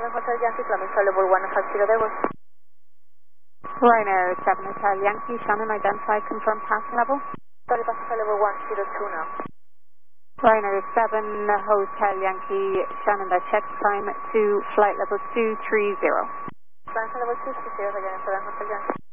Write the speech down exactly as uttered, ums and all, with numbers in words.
seven Hotel Yankee, climbing flight level one five zero Vegas. Ryanair seven Hotel Yankee, Shannon identified, confirm passing level. Sorry, passenger level one zero two now. Ryanair seven Hotel Yankee, Shannon, that check climb to flight level two three zero. Climb level two three zero again, seven Hotel Yankee.